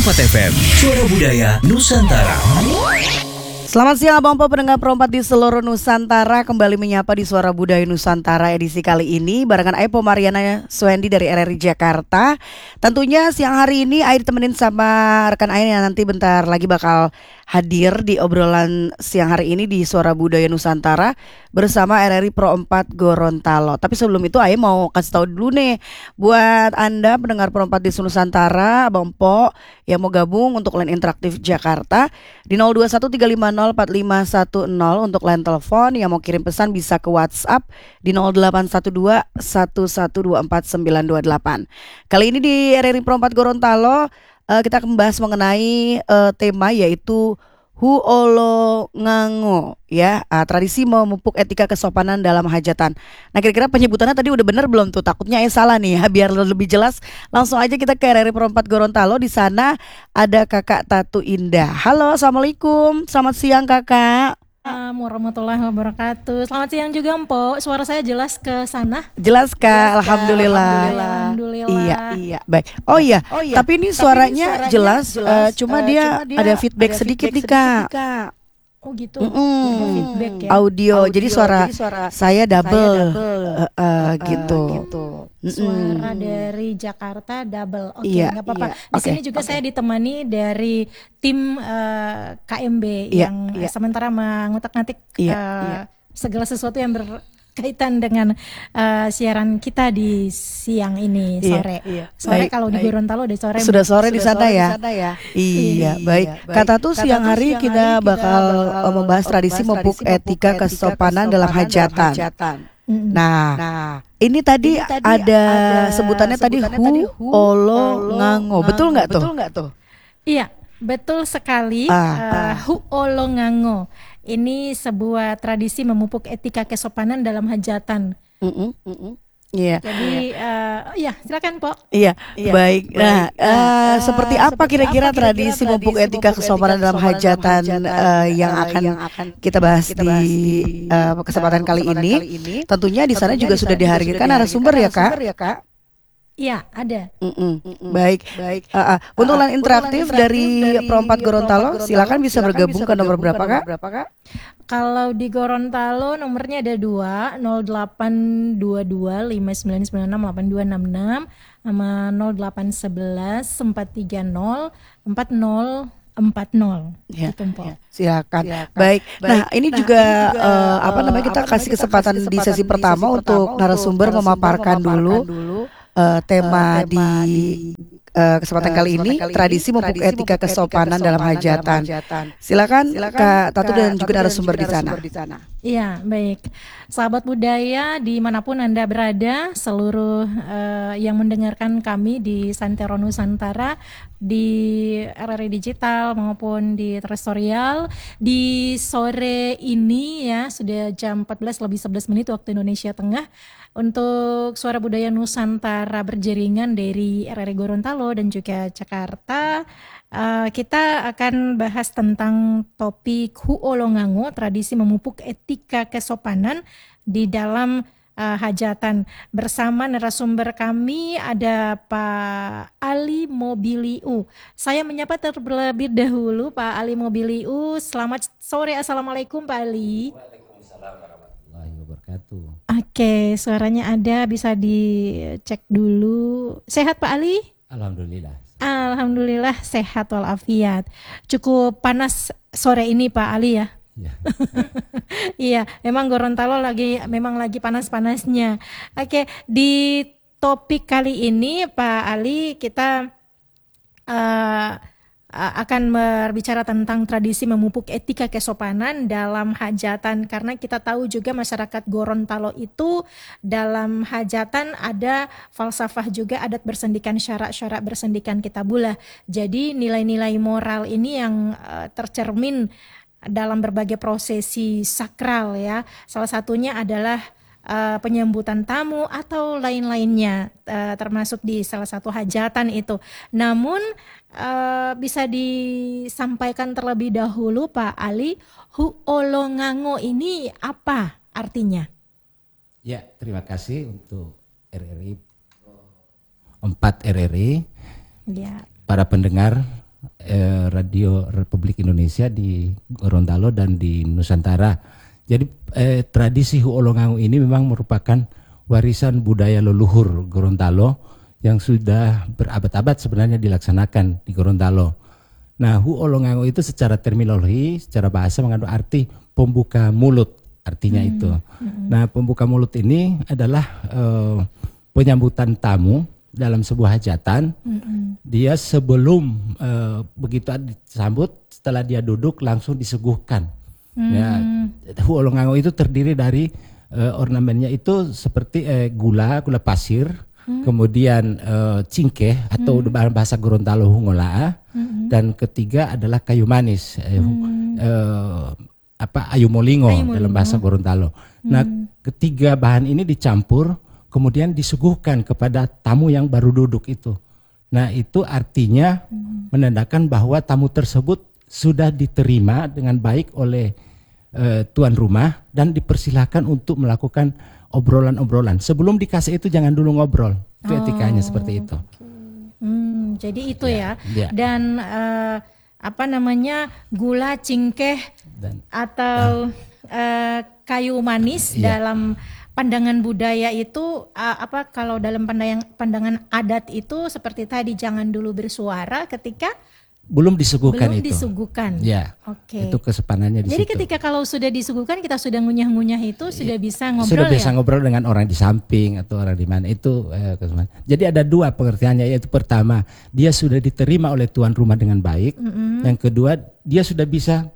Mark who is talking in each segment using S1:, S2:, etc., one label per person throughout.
S1: 104 FM, Suara Budaya Nusantara.
S2: Selamat siang Abang Po pendengar Pro4 di seluruh Nusantara. Kembali menyapa di Suara Budaya Nusantara edisi kali ini barengan Aipo Mariana Suendi dari RRI Jakarta. Tentunya siang hari ini Ai ditemenin sama rekan Ai yang nanti bentar lagi bakal hadir di obrolan siang hari ini di Suara Budaya Nusantara bersama RRI Pro4 Gorontalo. Tapi sebelum itu Ai mau kasih tahu dulu nih buat Anda pendengar Pro4 di seluruh Nusantara, Abang Po yang mau gabung untuk line interaktif Jakarta di 0213504510 untuk line telepon. Yang mau kirim pesan bisa ke WhatsApp di 081211242928. Kali ini di RRI Pro4 Gorontalo kita akan membahas mengenai tema yaitu Huolongango ya, tradisi memupuk etika kesopanan dalam hajatan. Nah kira-kira penyebutannya tadi udah bener belum tuh? Takutnya salah nih ya. Biar lebih jelas langsung aja kita ke RRI Pro4 Gorontalo. Di sana ada Kakak Tatu Indah. Halo, assalamualaikum. Selamat siang Kakak.
S3: Warahmatullahi wabarakatuh. Selamat siang juga Mpok. Suara saya jelas ke sana?
S2: Jelas Kak, alhamdulillah. Iya, baik. Oh iya, tapi ini suaranya jelas, cuma dia ada feedback sedikit nih Kak.
S3: Oh gitu. Ada feedback ya.
S2: Audio. Jadi suara saya double, gitu.
S3: Suara dari Jakarta double. Oke,
S2: Iya,
S3: nggak apa-apa.
S2: iya.
S3: Di sini juga saya ditemani dari tim KMB yang sementara mengutak-ngatik segala sesuatu yang berkaitan dengan siaran kita di siang ini sore. Sore kalau di Gorontalo udah sore.
S2: Sudah sore di sana ya. Iya, baik. Kata tuh siang hari kita bakal membahas tradisi memupuk etika kesopanan dalam hajatan. Nah, ini tadi ada sebutannya tadi Huolongango. Betul nggak tuh?
S3: Iya, betul sekali. Huolongango ini sebuah tradisi memupuk etika kesopanan dalam hajatan.
S2: Iya.
S3: Jadi silakan Pok.
S2: Iya, baik. Nah, seperti apa kira-kira tradisi memupuk etika kesopanan dalam hajatan yang akan kita bahas di kesempatan kali ini? Tentunya di sana juga sudah dihadirkan narasumber ya Kak?
S3: Iya, ada.
S2: Baik. Untuk line interaktif dari Pro4 Gorontalo, silakan bisa bergabung ke nomor berapa Kak?
S3: Kalau di Gorontalo nomornya ada 2, 0822 5996 8266 sama 0811 430 4040.
S2: Ya,
S3: Gitu, Mpok.
S2: silakan. Baik. Nah, ini juga kita kasih kesempatan di sesi pertama untuk narasumber memaparkan dulu tema di kesempatan kali ini, tradisi memupuk etika kesopanan dalam hajatan. Silakan Kak Tatu dan juga narasumber di sana.
S3: Iya, baik. Sahabat budaya dimanapun Anda berada, seluruh yang mendengarkan kami di Santero Nusantara, di RRI Digital maupun di Terrestrial, di sore ini ya, sudah jam 14:11 waktu Indonesia Tengah, untuk Suara Budaya Nusantara berjaringan dari RRI Gorontalo dan juga Jakarta. Kita akan bahas tentang topik Huolongango, tradisi memupuk etika kesopanan di dalam hajatan. Bersama narasumber kami ada Pak Ali Mobiliu. Saya menyapa terlebih dahulu Pak Ali Mobiliu. Selamat sore, assalamualaikum Pak Ali.
S4: Waalaikumsalam warahmatullahi wabarakatuh.
S3: Oke, suaranya ada, bisa dicek dulu. Sehat Pak Ali? Alhamdulillah sehat walafiat. Cukup panas sore ini Pak Ali ya. Iya, memang Gorontalo lagi panas-panasnya. Oke, di topik kali ini Pak Ali kita akan berbicara tentang tradisi memupuk etika kesopanan dalam hajatan, karena kita tahu juga masyarakat Gorontalo itu dalam hajatan ada falsafah juga, adat bersendikan, syarak-syarak bersendikan kitabullah. Jadi nilai-nilai moral ini yang tercermin dalam berbagai prosesi sakral ya. Salah satunya adalah penyambutan tamu atau lain-lainnya, termasuk di salah satu hajatan itu. Namun bisa disampaikan terlebih dahulu Pak Ali, Huolongango ini apa artinya?
S4: Ya, terima kasih untuk RRI 4 RRI,
S3: ya,
S4: para pendengar Radio Republik Indonesia di Gorontalo dan di Nusantara. Jadi tradisi Huolongango ini memang merupakan warisan budaya leluhur Gorontalo yang sudah berabad-abad sebenarnya dilaksanakan di Gorontalo. Nah, Huolongango itu secara terminologi, secara bahasa mengandung arti pembuka mulut, artinya itu. Nah, pembuka mulut ini adalah penyambutan tamu dalam sebuah hajatan. Dia sebelum begitu disambut, setelah dia duduk langsung disuguhkan. Ya, Huolongango itu terdiri dari ornamennya itu seperti gula pasir, kemudian cingkeh atau bahasa Gorontalo hungolaa, dan ketiga adalah kayu manis, ayu molingo dalam bahasa Gorontalo. Nah, ketiga bahan ini dicampur kemudian disuguhkan kepada tamu yang baru duduk itu. Nah, itu artinya menandakan bahwa tamu tersebut sudah diterima dengan baik oleh tuan rumah dan dipersilahkan untuk melakukan obrolan-obrolan. Sebelum dikasih itu jangan dulu ngobrol. Itu etikanya seperti itu.
S3: Jadi itu ya. Dan gula cingkeh atau kayu manis dalam pandangan budaya itu kalau dalam pandangan adat itu seperti tadi jangan dulu bersuara ketika
S4: belum disuguhkan itu. Ya.
S3: Oke.
S4: Itu kesepanannya di
S3: Jadi
S4: situ.
S3: ketika kalau sudah disuguhkan kita sudah ngunyah-ngunyah itu sudah bisa ngobrol
S4: sudah bisa
S3: ya?
S4: ngobrol dengan orang di samping atau orang di mana itu kesepanan. Jadi ada dua pengertiannya, yaitu pertama dia sudah diterima oleh tuan rumah dengan baik. Yang kedua dia sudah bisa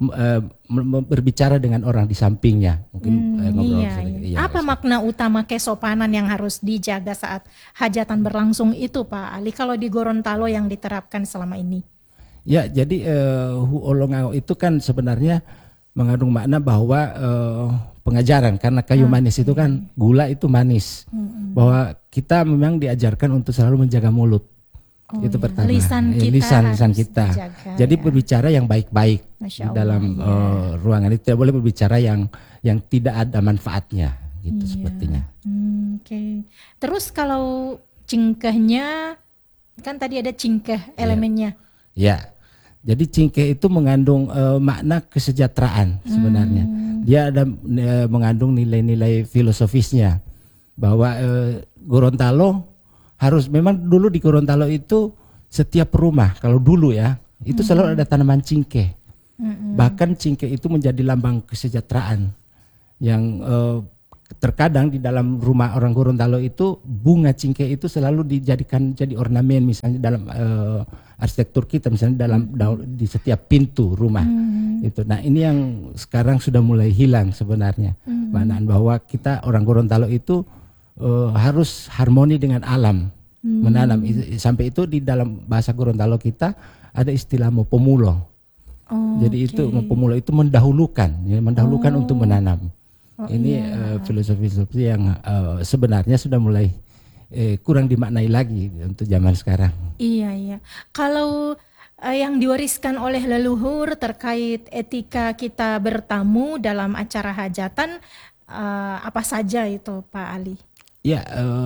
S4: berbicara dengan orang di sampingnya. Mungkin ngobrol sedikit.
S3: Iya. Apa makna utama kesopanan yang harus dijaga saat hajatan berlangsung itu Pak Ali kalau di Gorontalo yang diterapkan selama ini?
S4: Ya, jadi Huolongango itu kan sebenarnya mengandung makna bahwa pengajaran, karena kayu manis itu kan gula itu manis, bahwa kita memang diajarkan untuk selalu menjaga mulut. Itu pertama.
S3: Lisan kita. Dijaga,
S4: jadi berbicara yang baik-baik di dalam ruangan itu, tidak boleh berbicara yang tidak ada manfaatnya, gitu sepertinya.
S3: Oke. Terus kalau cingkehnya kan tadi ada cingkeh elemennya.
S4: Ya, jadi cingkeh itu mengandung makna kesejahteraan sebenarnya. Dia ada mengandung nilai-nilai filosofisnya bahwa Gorontalo harus, memang dulu di Gorontalo itu setiap rumah kalau dulu ya itu selalu ada tanaman cingkeh. Bahkan cingkeh itu menjadi lambang kesejahteraan yang terkadang di dalam rumah orang Gorontalo itu bunga cingkeh itu selalu dijadikan jadi ornamen, misalnya dalam arsitektur kita, misalnya di setiap pintu rumah itu. Nah, ini yang sekarang sudah mulai hilang sebenarnya, maknaan bahwa kita orang Gorontalo itu harus harmoni dengan alam, menanam. Sampai itu di dalam bahasa Gorontalo kita ada istilah mopomulo. Jadi itu mopomulo itu mendahulukan untuk menanam. Ini filosofi yang sebenarnya sudah mulai kurang dimaknai lagi untuk zaman sekarang.
S3: Iya. Kalau yang diwariskan oleh leluhur terkait etika kita bertamu dalam acara hajatan, apa saja itu Pak Ali?
S4: Ya,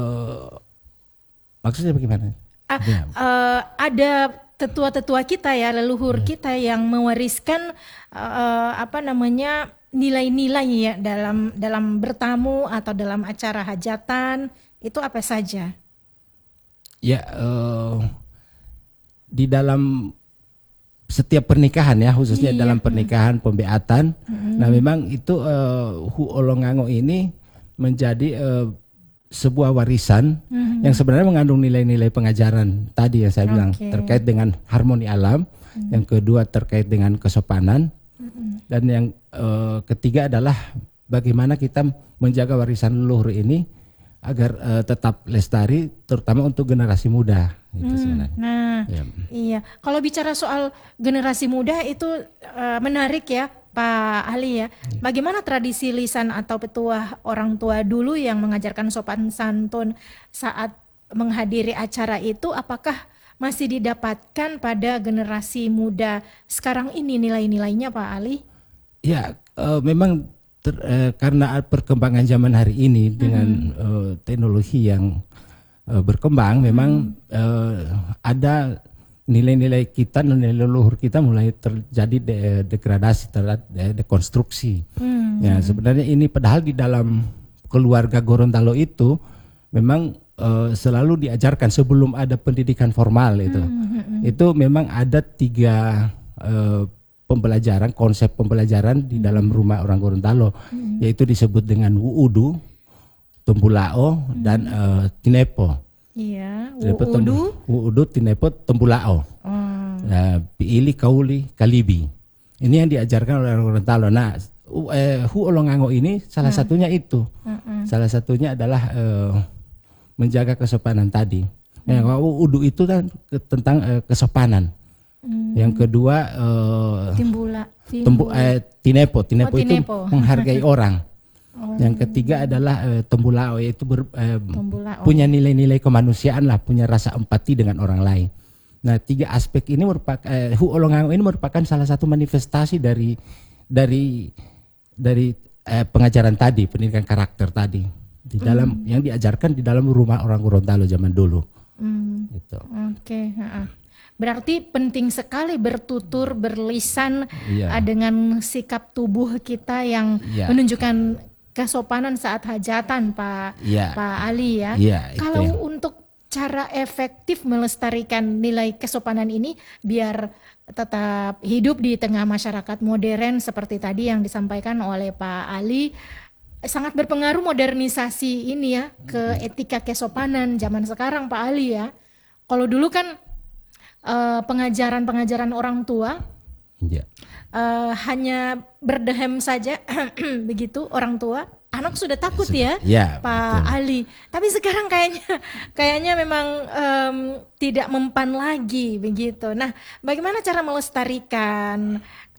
S4: maksudnya bagaimana?
S3: Ada tetua-tetua kita ya, leluhur kita yang mewariskan nilai-nilai ya dalam bertamu atau dalam acara hajatan, itu apa saja?
S4: Ya, di dalam setiap pernikahan ya, khususnya dalam pernikahan pembeatan. Nah, memang itu Huolongango ini menjadi sebuah warisan yang sebenarnya mengandung nilai-nilai pengajaran tadi yang saya bilang, terkait dengan harmoni alam, yang kedua terkait dengan kesopanan, dan yang ketiga adalah bagaimana kita menjaga warisan leluhur ini agar tetap lestari, terutama untuk generasi muda. Itu sebenarnya.
S3: Nah, iya. Kalau bicara soal generasi muda itu menarik ya, Pak Ali ya. Bagaimana tradisi lisan atau petuah orang tua dulu yang mengajarkan sopan santun saat menghadiri acara itu, apakah masih didapatkan pada generasi muda sekarang ini nilai-nilainya, Pak Ali?
S4: Ya, memang karena perkembangan zaman hari ini dengan teknologi yang berkembang, memang ada nilai-nilai kita, nilai leluhur kita mulai terjadi degradasi, dekonstruksi. Ya, sebenarnya ini padahal di dalam keluarga Gorontalo itu memang selalu diajarkan sebelum ada pendidikan formal itu. Itu memang ada 3 pembelajaran, konsep pembelajaran di dalam rumah orang Gorontalo, yaitu disebut dengan Wuudu, Tembulao, dan Tinepo.
S3: Iya,
S4: Wuudu, Tinepo, Tembulao. Piili, Kauli, Kalibi. Ini yang diajarkan oleh orang Gorontalo. Nah, Huolongango ini salah satunya itu. Salah satunya adalah menjaga kesopanan tadi. Wuudu itu kan tentang kesopanan. Yang kedua Tinepo itu menghargai orang. Yang ketiga adalah Tembulao, yaitu punya nilai-nilai kemanusiaan lah, punya rasa empati dengan orang lain. Nah, 3 aspek ini merupakan Huolongango ini merupakan salah satu manifestasi dari pengajaran tadi, pendidikan karakter tadi di dalam yang diajarkan di dalam rumah orang Gorontalo zaman dulu. Gitu.
S3: Oke. Berarti penting sekali bertutur, berlisan dengan sikap tubuh kita yang menunjukkan kesopanan saat hajatan, Pak Ali ya. Kalau untuk cara efektif melestarikan nilai kesopanan ini biar tetap hidup di tengah masyarakat modern seperti tadi yang disampaikan oleh Pak Ali, sangat berpengaruh modernisasi ini ya ke etika kesopanan zaman sekarang, Pak Ali ya. Kalau dulu kan pengajaran orang tua hanya berdehem saja begitu orang tua, anak sudah takut ya, Pak betul. Ali. Tapi sekarang kayaknya memang tidak mempan lagi begitu. Nah, bagaimana cara melestarikan,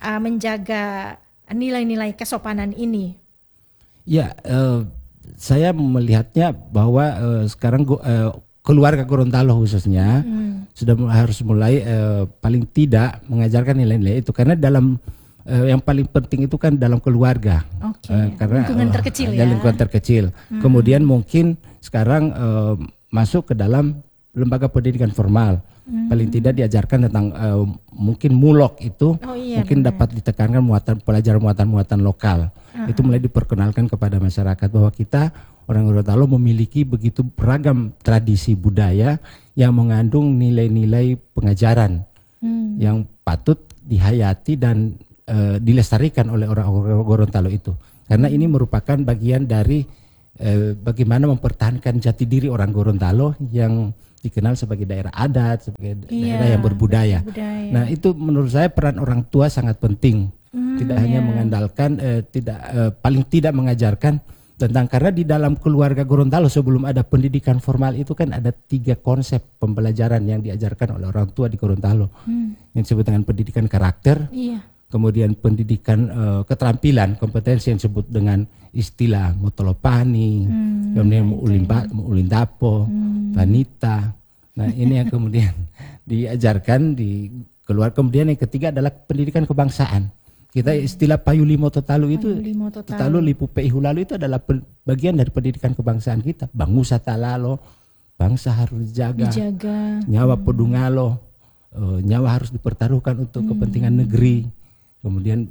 S3: menjaga nilai-nilai kesopanan ini?
S4: Ya, saya melihatnya bahwa sekarang keluarga Gorontalo khususnya sudah harus mulai paling tidak mengajarkan nilai-nilai itu, karena dalam yang paling penting itu kan dalam keluarga. Karena lingkungan terkecil ya. Lingkungan terkecil. Kemudian mungkin sekarang masuk ke dalam lembaga pendidikan formal. Paling tidak diajarkan tentang mungkin mulok itu mungkin dapat ditekankan muatan lokal. Itu mulai diperkenalkan kepada masyarakat bahwa kita orang Gorontalo memiliki begitu beragam tradisi budaya yang mengandung nilai-nilai pengajaran yang patut dihayati dan dilestarikan oleh orang Gorontalo itu. Karena ini merupakan bagian dari bagaimana mempertahankan jati diri orang Gorontalo yang dikenal sebagai daerah adat, sebagai daerah yang berbudaya. Nah, itu menurut saya peran orang tua sangat penting. Tidak hanya mengandalkan, paling tidak mengajarkan tentang, karena di dalam keluarga Gorontalo sebelum ada pendidikan formal itu kan ada 3 konsep pembelajaran yang diajarkan oleh orang tua di Gorontalo. Yang disebut dengan pendidikan karakter, kemudian pendidikan keterampilan, kompetensi yang disebut dengan istilah motolopani, kemudian ulindapo, vanita. Nah, ini yang kemudian diajarkan di keluar. Kemudian yang ketiga adalah pendidikan kebangsaan. Kita istilah payulimo totalu itu, totalu lipu peihulalu itu adalah bagian dari pendidikan kebangsaan kita. Bangusa talalo, bangsa harus dijaga. Nyawa pedungalo, nyawa harus dipertaruhkan untuk kepentingan negeri. Kemudian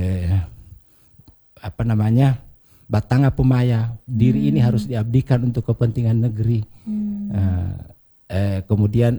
S4: batanga pemaya, diri ini harus diabdikan untuk kepentingan negeri. Kemudian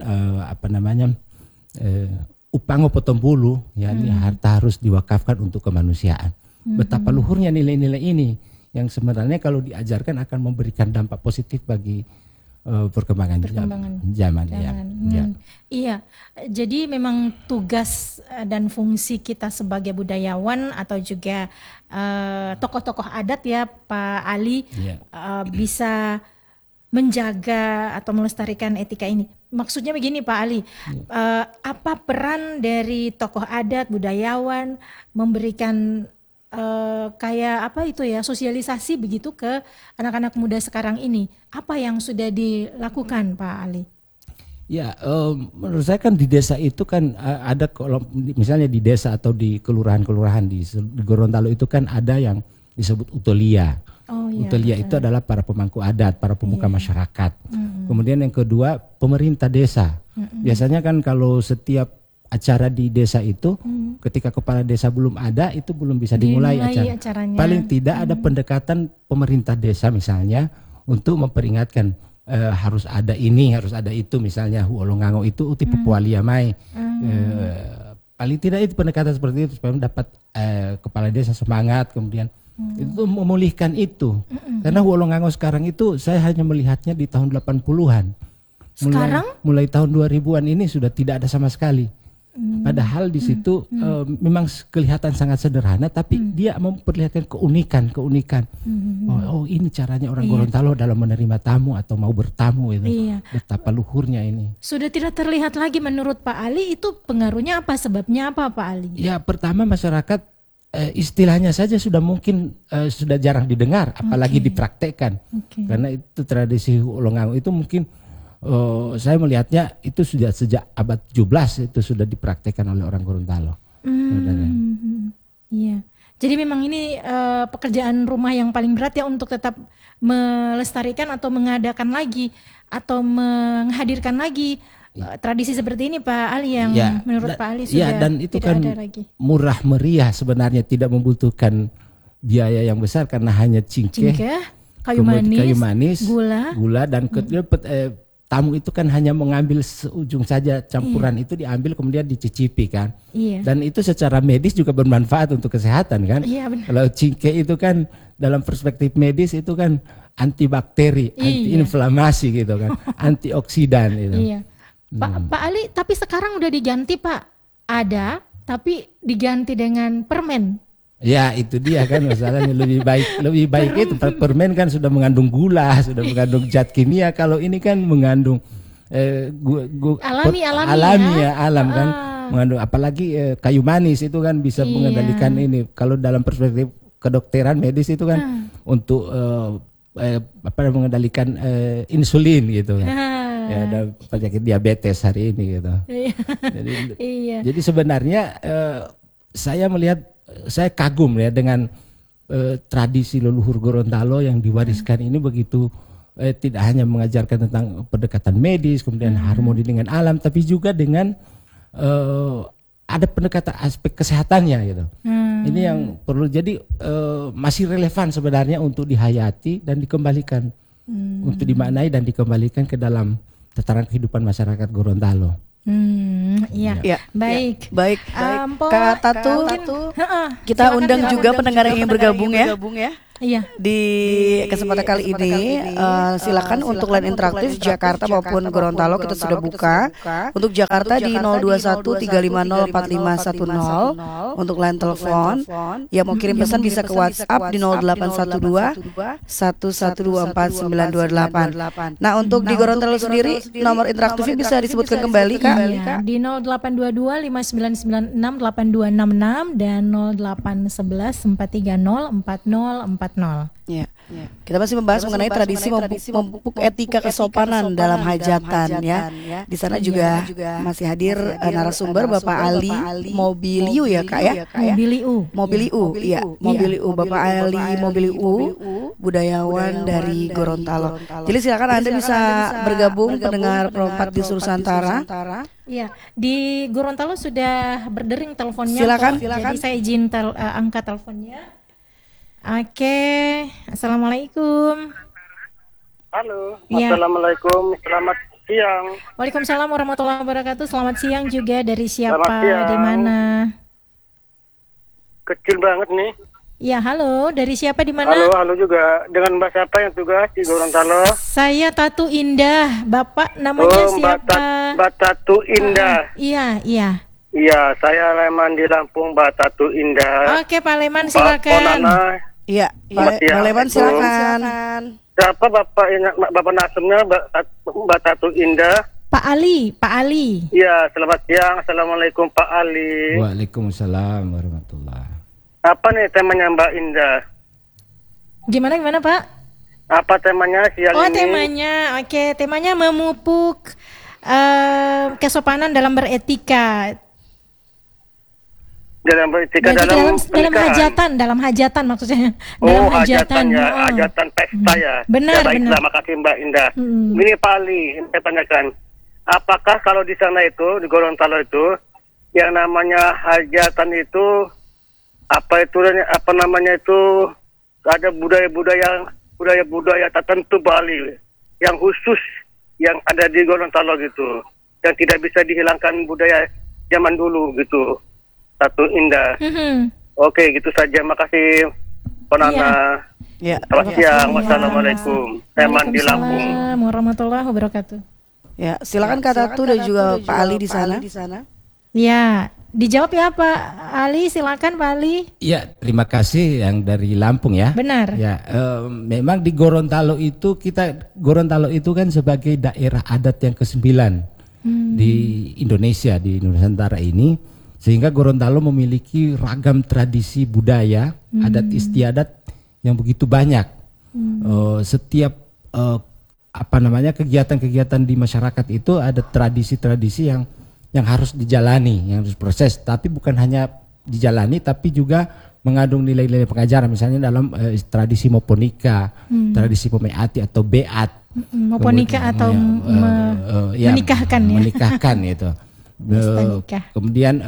S4: upango potembulu, ya, harta harus diwakafkan untuk kemanusiaan. Betapa luhurnya nilai-nilai ini yang sebenarnya kalau diajarkan akan memberikan dampak positif bagi perkembangan zaman. Iya,
S3: jadi memang tugas dan fungsi kita sebagai budayawan atau juga tokoh-tokoh adat ya Pak Ali bisa menjaga atau melestarikan etika ini. Maksudnya begini Pak Ali, apa peran dari tokoh adat, budayawan memberikan sosialisasi begitu ke anak-anak muda sekarang ini? Apa yang sudah dilakukan Pak Ali?
S4: Ya, menurut saya kan di desa itu kan ada, misalnya di desa atau di kelurahan-kelurahan di Gorontalo itu kan ada yang disebut utolia.
S3: Oh, iya,
S4: Utolia itu adalah para pemangku adat, para pemuka masyarakat. Kemudian yang kedua pemerintah desa. Biasanya kan kalau setiap acara di desa itu, ketika kepala desa belum ada, itu belum bisa dimulai
S3: acaranya.
S4: Paling tidak ada pendekatan pemerintah desa misalnya untuk memperingatkan harus ada ini, harus ada itu, misalnya Huolongango itu uti Pepualia Mai. Paling tidak itu pendekatan seperti itu supaya dapat kepala desa semangat, kemudian itu memulihkan itu. Karena Huolongango sekarang itu saya hanya melihatnya di tahun 80-an. Mulai tahun 2000-an ini sudah tidak ada sama sekali. Padahal di situ memang kelihatan sangat sederhana, tapi dia memperlihatkan keunikan. Oh, ini caranya orang Gorontalo dalam menerima tamu atau mau bertamu itu. Betapa luhurnya ini.
S3: Sudah tidak terlihat lagi menurut Pak Ali, itu pengaruhnya apa, sebabnya apa Pak Ali?
S4: Ya, pertama masyarakat istilahnya saja sudah mungkin sudah jarang didengar, apalagi dipraktekkan. Karena itu tradisi Huolongango itu mungkin saya melihatnya itu sudah sejak abad 17 itu sudah dipraktekkan oleh orang Gorontalo.
S3: Iya. Jadi memang ini pekerjaan rumah yang paling berat ya untuk tetap melestarikan atau mengadakan lagi atau menghadirkan lagi tradisi seperti ini Pak Ali yang menurut Pak Ali sudah
S4: dan itu
S3: tidak
S4: kan
S3: ada lagi.
S4: Murah meriah sebenarnya, tidak membutuhkan biaya yang besar karena hanya cingkeh,
S3: kayu manis,
S4: gula dan tamu itu kan hanya mengambil seujung saja campuran itu diambil kemudian dicicipi kan. Dan itu secara medis juga bermanfaat untuk kesehatan kan. Kalau cingkeh itu kan dalam perspektif medis itu kan antibakteri, antiinflamasi gitu kan, antioksidan itu.
S3: Pak Ali, tapi sekarang udah diganti Pak. Ada, tapi diganti dengan permen.
S4: Ya itu dia kan masalahnya, lebih baik itu permen kan sudah mengandung gula, sudah mengandung zat kimia. Kalau ini kan mengandung alam kan, mengandung apalagi kayu manis itu kan bisa mengendalikan ini. Kalau dalam perspektif kedokteran medis itu kan untuk mengendalikan insulin gitu kan. Ya ada penyakit diabetes hari ini gitu. Jadi sebenarnya saya melihat, saya kagum ya dengan tradisi leluhur Gorontalo yang diwariskan ini begitu, tidak hanya mengajarkan tentang pendekatan medis, kemudian harmoni dengan alam, tapi juga dengan ada pendekatan aspek kesehatannya gitu. Ini yang perlu, jadi masih relevan sebenarnya untuk dihayati dan dikembalikan, untuk dimaknai dan dikembalikan ke dalam tataran kehidupan masyarakat Gorontalo.
S3: Baik.
S2: Kak Tatu, kita undang juga pendengar yang ingin bergabung ya. Di kesempatan kali ini silakan untuk line interaktif Jakarta maupun Gorontalo kita sudah buka. Untuk Jakarta di 0213504510 untuk line telepon. Yang mau kirim pesan bisa ke WhatsApp di 0812-1124-9228. Nah, untuk di Gorontalo sendiri nomor interaktifnya bisa disebutkan kembali Kak.
S3: Di 0822-5996-8266 dan 0811-430-4040.
S2: Kita masih membahas mengenai tradisi memupuk etika kesopanan dalam hajatan ya. Di sana juga masih hadir narasumber Bapak Ali Mobiliu ya Kak ya. Mobiliu Bapak Ali Mobiliu, budayawan dari Gorontalo. Jadi silakan Anda bisa bergabung pendengar Perempat di Nusantara.
S3: Iya, di Gorontalo sudah berdering teleponnya.
S2: Silakan.
S3: Jadi saya izin angkat teleponnya. Oke, assalamualaikum.
S5: Halo, assalamualaikum, selamat siang.
S3: Waalaikumsalam warahmatullahi wabarakatuh. Selamat siang juga, dari siapa, di mana?
S5: Kecil banget nih.
S3: Ya, halo, dari siapa, di mana?
S5: Halo juga. Dengan Mbak siapa yang tugas di Gorontalo?
S3: Saya Tatu Indah. Bapak namanya siapa?
S5: Mbak Tatu Indah.
S3: Iya.
S5: Iya, saya Leman di Lampung, Mbak Tatu Indah.
S3: Oke, Pak Leman silakan.
S2: Iya, Pak Leman silakan.
S5: Siapa Bapak Nasumnya, Mbak Tatu Indah?
S3: Pak Ali.
S5: Iya, selamat siang. Assalamualaikum Pak Ali.
S4: Waalaikumsalam warahmatullahi.
S5: Apa nih temanya Mbak Indah?
S3: Gimana Pak?
S5: Apa temanya siang ini?
S3: Temanya, oke, temanya memupuk kesopanan dalam beretika.
S5: dalam beretika
S3: Berarti
S5: dalam
S3: dalam
S5: pernikahan.
S3: dalam hajatan maksudnya.
S5: Oh,
S3: Dalam
S5: hajatan ya,
S3: oh.
S5: hajatan pesta ya.
S3: Benar,
S5: Ya, baiklah,
S3: benar.
S5: makasih Mbak Indah.
S3: Mm.
S5: Ini Pak Ali, saya tanyakan, apakah kalau di sana itu, di Gorontalo itu, yang namanya hajatan itu, apa namanya itu, ada budaya-budaya tertentu Bali yang khusus yang ada di Gorontalo gitu, yang tidak bisa dihilangkan budaya zaman dulu gitu. Satu Indah. Oke, gitu saja. Makasih, Ponana.
S2: Ya,
S5: Selamat siang. Wassalamualaikum. Saya Mandi Lampung.
S3: Waalaikumsalam warahmatullahi wabarakatuh.
S2: ya, silakan Kak Tatu dan juga Pak Ali di sana.
S3: Ya, dijawab ya Pak Ali, silakan Pak Ali.
S4: Ya, terima kasih yang dari Lampung ya.
S3: Benar.
S4: Ya, memang di Gorontalo itu Gorontalo itu kan sebagai daerah adat yang ke-9 di Indonesia, di Nusantara ini, sehingga Gorontalo memiliki ragam tradisi budaya, adat istiadat yang begitu banyak. Setiap kegiatan-kegiatan di masyarakat itu ada tradisi-tradisi yang harus dijalani, yang harus proses, tapi bukan hanya dijalani tapi juga mengandung nilai-nilai pengajaran, misalnya dalam tradisi moponika, tradisi pomeati atau beat,
S3: Moponika atau menikahkan ya.
S4: menikahkan itu.
S3: Pesta nikah.
S4: Kemudian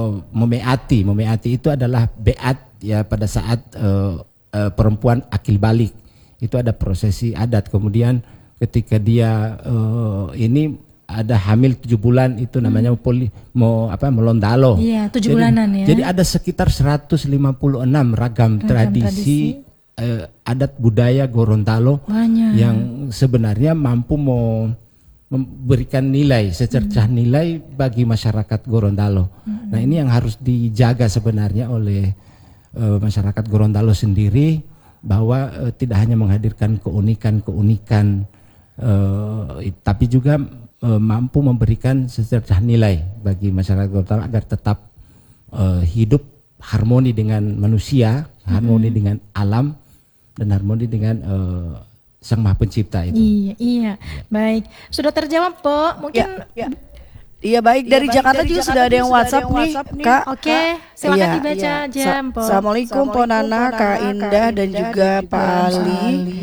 S4: memeati itu adalah beat ya, pada saat perempuan akil balik itu ada prosesi adat. Kemudian ketika dia ini ada hamil 7 bulan itu namanya melondalo.
S3: Iya, 7 bulanan ya.
S4: Jadi ada sekitar 156 ragam tradisi adat budaya Gorontalo
S3: Banyak.
S4: yang sebenarnya mampu memberikan nilai, secercah nilai bagi masyarakat Gorontalo. Nah, ini yang harus dijaga sebenarnya oleh masyarakat Gorontalo sendiri, bahwa tidak hanya menghadirkan keunikan-keunikan, tapi juga mampu memberikan secercah nilai bagi masyarakat Gorontalo agar tetap hidup harmoni dengan manusia, harmoni dengan alam, dan harmoni dengan Sang Maha Pencipta itu.
S3: Iya. Baik, sudah terjawab, Po. Mungkin
S2: Iya baik, dari Jakarta juga sudah ada yang WhatsApp nih, Kak.
S3: Oke, silakan
S2: Iya.
S3: dibaca aja, Po.
S2: Assalamualaikum Ponana, Kak Indah dan juga Pak Ali.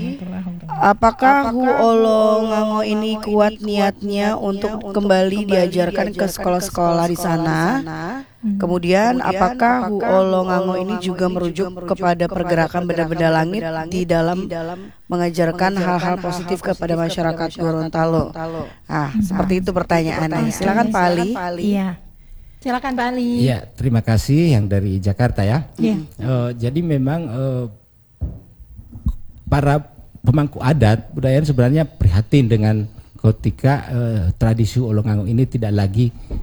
S2: Apakah Hu Olo Ngango ini kuat niatnya untuk kembali diajarkan ke sekolah-sekolah di sana? Kemudian apakah Hu Olo Ngango ini juga merujuk kepada pergerakan benda-benda langit di dalam mengajarkan hal-hal positif kepada masyarakat Gorontalo? Seperti itu pertanyaannya. Silakan Pak Ali.
S3: Iya. Silakan Pak Ali.
S4: Iya, terima kasih yang dari Jakarta ya.
S3: Iya.
S4: Jadi memang para pemangku adat budaya sebenarnya prihatin dengan ketika tradisi Olongango ini tidak lagi